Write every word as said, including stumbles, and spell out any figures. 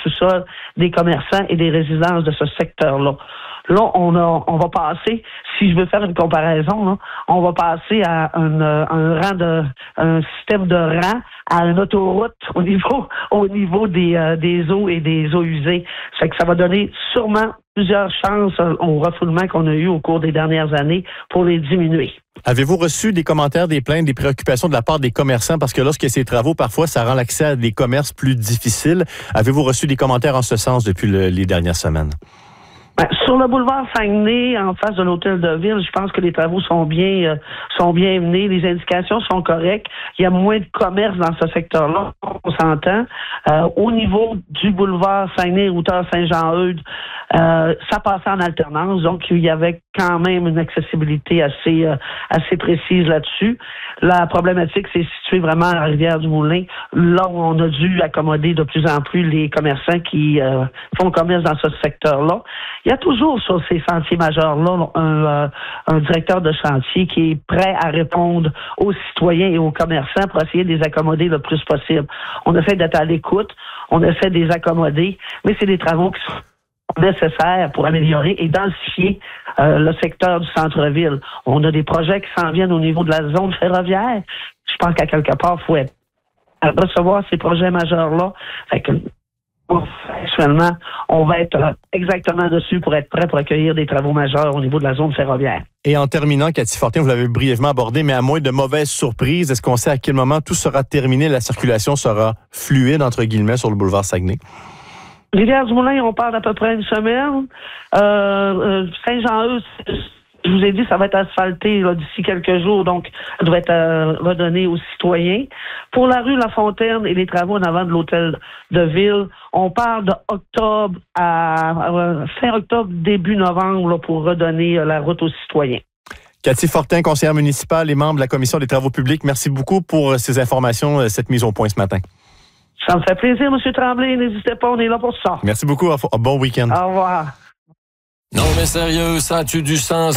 sous-sol des commerçants et des résidences de ce secteur-là. Là, on a, on va passer, si je veux faire une comparaison, là, on va passer à un, un rang de, un système de rang à une autoroute au niveau, au niveau des, euh, des eaux et des eaux usées. Ça fait que ça va donner sûrement plusieurs chances au refoulement qu'on a eu au cours des dernières années pour les diminuer. Avez-vous reçu des commentaires, des plaintes, des préoccupations de la part des commerçants? Parce que lorsqu'il y a ces travaux, parfois, ça rend l'accès à des commerces plus difficile. Avez-vous reçu des commentaires en ce sens depuis le, les dernières semaines? Ben, sur le boulevard Saguenay, en face de l'hôtel de ville, je pense que les travaux sont bien euh, sont bien menés, les indications sont correctes. Il y a moins de commerce dans ce secteur-là, on s'entend. Euh, au niveau du boulevard Saguenay, hauteur Saint-Jean-Eudes, euh, ça passait en alternance, donc il y avait quand même une accessibilité assez euh, assez précise là-dessus. La problématique, c'est situé vraiment à la Rivière-du-Moulin, là où on a dû accommoder de plus en plus les commerçants qui euh, font commerce dans ce secteur-là. Il y a toujours sur ces sentiers majeurs-là un, euh, un directeur de chantier qui est prêt à répondre aux citoyens et aux commerçants pour essayer de les accommoder le plus possible. On essaie d'être à l'écoute, on essaie de les accommoder, mais c'est des travaux qui sont nécessaires pour améliorer et densifier euh, le secteur du centre-ville. On a des projets qui s'en viennent au niveau de la zone ferroviaire. Je pense qu'à quelque part, il faut être à recevoir ces projets majeurs-là. Fait que actuellement, on va être exactement dessus pour être prêt pour accueillir des travaux majeurs au niveau de la zone ferroviaire. Et en terminant, Cathy Fortin, vous l'avez brièvement abordé, mais à moins de mauvaises surprises, est-ce qu'on sait à quel moment tout sera terminé, la circulation sera fluide, entre guillemets, sur le boulevard Saguenay? Rivière-du-Moulin, on parle d'à peu près une semaine. Euh, euh, Saint-Jean-Eudes, je vous ai dit, ça va être asphalté là, d'ici quelques jours, donc ça doit être euh, redonné aux citoyens. Pour la rue La Fontaine et les travaux en avant de l'hôtel de ville, on parle d'octobre à, à fin octobre, début novembre là, pour redonner euh, la route aux citoyens. Cathy Fortin, conseillère municipale et membre de la Commission des travaux publics, merci beaucoup pour ces informations, cette mise au point ce matin. Ça me fait plaisir, M. Tremblay. N'hésitez pas, on est là pour ça. Merci beaucoup. Bon week-end. Au revoir. Non mais sérieux, ça a-tu du sens?